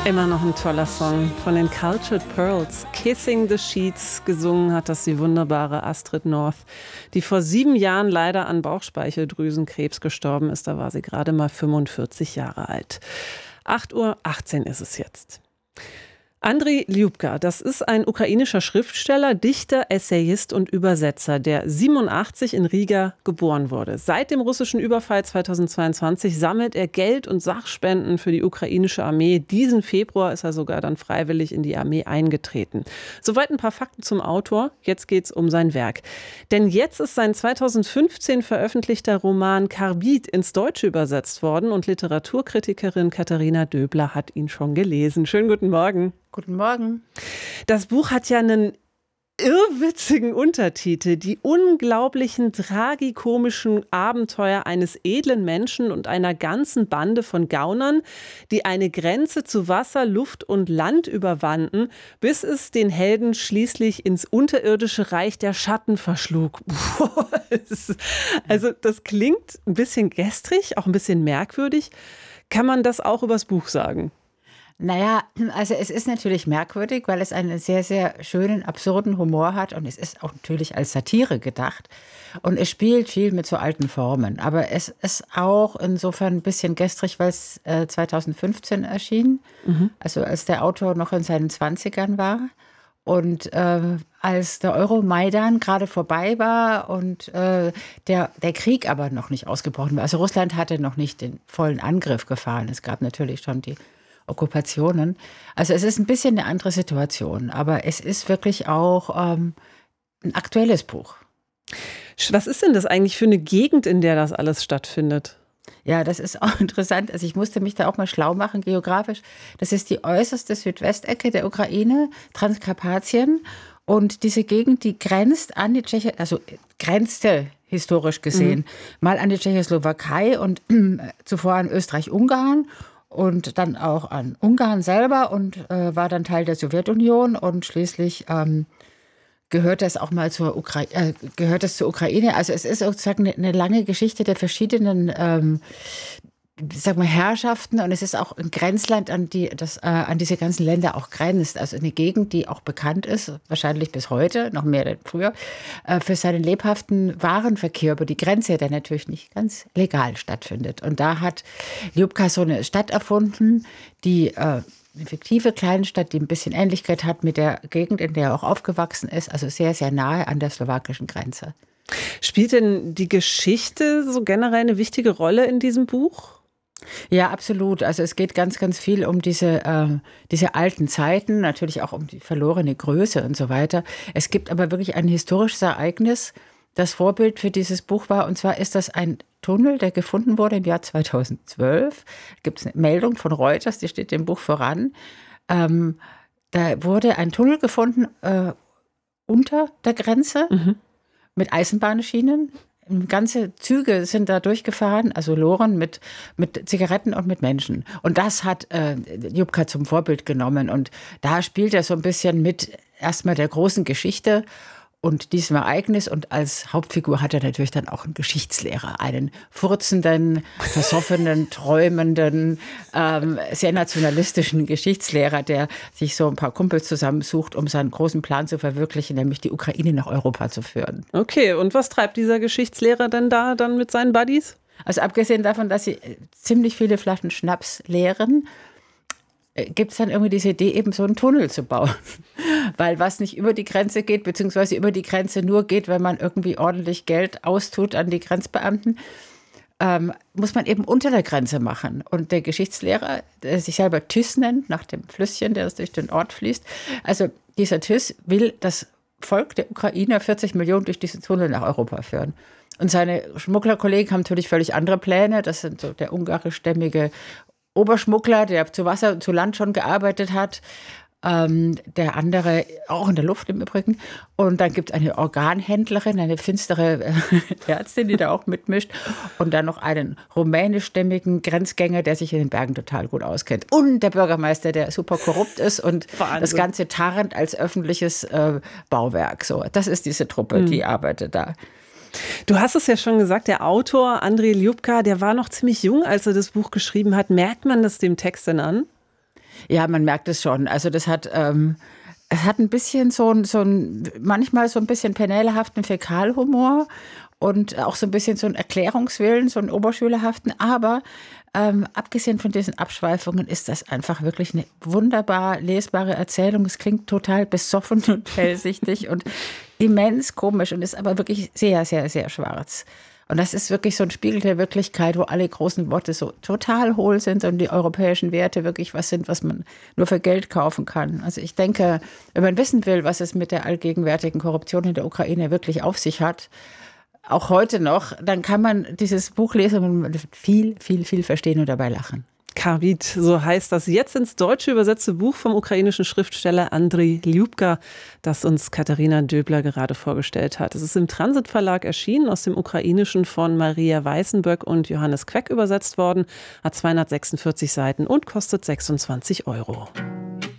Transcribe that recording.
Immer noch ein toller Song von den Cultured Pearls. Kissing the Sheets, gesungen hat das die wunderbare Astrid North, die vor 7 Jahren leider an Bauchspeicheldrüsenkrebs gestorben ist. Da war sie gerade mal 45 Jahre alt. 8:18 Uhr ist es jetzt. Andrij Ljubka, das ist ein ukrainischer Schriftsteller, Dichter, Essayist und Übersetzer, der 87 in Riga geboren wurde. Seit dem russischen Überfall 2022 sammelt er Geld und Sachspenden für die ukrainische Armee. Diesen Februar ist er sogar dann freiwillig in die Armee eingetreten. Soweit ein paar Fakten zum Autor. Jetzt geht's um sein Werk. Denn jetzt ist sein 2015 veröffentlichter Roman Karbid ins Deutsche übersetzt worden und Literaturkritikerin Katharina Döbler hat ihn schon gelesen. Schönen guten Morgen. Guten Morgen. Das Buch hat ja einen irrwitzigen Untertitel: Die unglaublichen tragikomischen Abenteuer eines edlen Menschen und einer ganzen Bande von Gaunern, die eine Grenze zu Wasser, Luft und Land überwanden, bis es den Helden schließlich ins unterirdische Reich der Schatten verschlug. Also das klingt ein bisschen gestrig, auch ein bisschen merkwürdig. Kann man das auch übers Buch sagen? Naja, also es ist natürlich merkwürdig, weil es einen sehr, sehr schönen, absurden Humor hat und es ist auch natürlich als Satire gedacht und es spielt viel mit so alten Formen. Aber es ist auch insofern ein bisschen gestrig, weil es 2015 erschien, also als der Autor noch in seinen 20ern war. Und als der Euromaidan gerade vorbei war und der Krieg aber noch nicht ausgebrochen war, also Russland hatte noch nicht den vollen Angriff gefahren, es gab natürlich schon die Okkupationen. Also es ist ein bisschen eine andere Situation, aber es ist wirklich auch ein aktuelles Buch. Was ist denn das eigentlich für eine Gegend, in der das alles stattfindet? Ja, das ist auch interessant. Also ich musste mich da auch mal schlau machen, geografisch. Das ist die äußerste Südwestecke der Ukraine, Transkarpatien. Und diese Gegend, die grenzt an die Tschechoslowakei, also grenzte historisch gesehen, mal an die Tschechoslowakei und zuvor an Österreich-Ungarn. Und dann auch an Ungarn selber und war dann Teil der Sowjetunion und schließlich gehört es auch mal zur Ukraine. Also es ist sozusagen eine lange Geschichte der verschiedenen Herrschaften und es ist auch ein Grenzland, an diese ganzen Länder auch grenzt. Also eine Gegend, die auch bekannt ist, wahrscheinlich bis heute, noch mehr denn früher, für seinen lebhaften Warenverkehr über die Grenze, der natürlich nicht ganz legal stattfindet. Und da hat Ljubka so eine Stadt erfunden, die eine fiktive Kleinstadt, die ein bisschen Ähnlichkeit hat mit der Gegend, in der er auch aufgewachsen ist, also sehr, sehr nahe an der slowakischen Grenze. Spielt denn die Geschichte so generell eine wichtige Rolle in diesem Buch? Ja, absolut. Also es geht ganz, ganz viel um diese alten Zeiten, natürlich auch um die verlorene Größe und so weiter. Es gibt aber wirklich ein historisches Ereignis, das Vorbild für dieses Buch war. Und zwar ist das ein Tunnel, der gefunden wurde im Jahr 2012. Da gibt es eine Meldung von Reuters, die steht dem Buch voran. Da wurde ein Tunnel gefunden unter der Grenze mit Eisenbahnschienen. Ganze Züge sind da durchgefahren, also Loren mit Zigaretten und mit Menschen. Und das hat Ljubka zum Vorbild genommen. Und da spielt er so ein bisschen mit erstmal der großen Geschichte und diesem Ereignis. Und als Hauptfigur hat er natürlich dann auch einen Geschichtslehrer, einen furzenden, versoffenen, träumenden, sehr nationalistischen Geschichtslehrer, der sich so ein paar Kumpels zusammensucht, um seinen großen Plan zu verwirklichen, nämlich die Ukraine nach Europa zu führen. Okay, und was treibt dieser Geschichtslehrer denn da dann mit seinen Buddies? Also abgesehen davon, dass sie ziemlich viele Flaschen Schnaps leeren, gibt es dann irgendwie diese Idee, eben so einen Tunnel zu bauen. Weil was nicht über die Grenze geht, beziehungsweise über die Grenze nur geht, wenn man irgendwie ordentlich Geld austut an die Grenzbeamten, muss man eben unter der Grenze machen. Und der Geschichtslehrer, der sich selber Tys nennt, nach dem Flüsschen, der durch den Ort fließt, also dieser Tys will das Volk der Ukrainer 40 Millionen durch diesen Tunnel nach Europa führen. Und seine Schmugglerkollegen haben natürlich völlig andere Pläne. Das sind so der ungarischstämmige Oberschmuggler, der zu Wasser und zu Land schon gearbeitet hat. Der andere auch in der Luft im Übrigen. Und dann gibt es eine Organhändlerin, eine finstere Ärztin, die da auch mitmischt. Und dann noch einen rumänischstämmigen Grenzgänger, der sich in den Bergen total gut auskennt. Und der Bürgermeister, der super korrupt ist und Wahnsinn. Das Ganze tarnt als öffentliches Bauwerk. So, das ist diese Truppe, die arbeitet da. Du hast es ja schon gesagt, der Autor Andrij Ljubka, der war noch ziemlich jung, als er das Buch geschrieben hat. Merkt man das dem Text denn an? Ja, man merkt es schon. Also es hat ein bisschen manchmal so ein bisschen penelehaften Fäkalhumor und auch so ein bisschen so einen Erklärungswillen, so einen oberschülerhaften. Aber abgesehen von diesen Abschweifungen ist das einfach wirklich eine wunderbar lesbare Erzählung. Es klingt total besoffen und hellsichtig und immens komisch und ist aber wirklich sehr, sehr, sehr schwarz. Und das ist wirklich so ein Spiegel der Wirklichkeit, wo alle großen Worte so total hohl sind und die europäischen Werte wirklich was sind, was man nur für Geld kaufen kann. Also ich denke, wenn man wissen will, was es mit der allgegenwärtigen Korruption in der Ukraine wirklich auf sich hat, auch heute noch, dann kann man dieses Buch lesen und man viel, viel, viel verstehen und dabei lachen. Karvit, so heißt das jetzt ins Deutsche übersetzte Buch vom ukrainischen Schriftsteller Andriy Lyubka, das uns Katharina Döbler gerade vorgestellt hat. Es ist im Transit Verlag erschienen, aus dem Ukrainischen von Maria Weißenböck und Johannes Queck übersetzt worden, hat 246 Seiten und kostet 26 €.